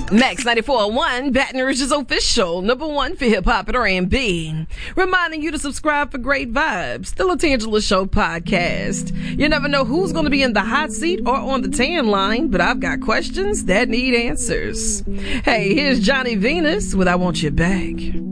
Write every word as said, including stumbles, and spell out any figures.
Max ninety-four point one, Baton Rouge's official number one for hip-hop and R and B. Reminding you to subscribe for great vibes. The LaTangela Show podcast. You never know who's going to be in the hot seat or on the tan line, but I've got questions that need answers. Hey, here's Johnny Venus with I Want You Back.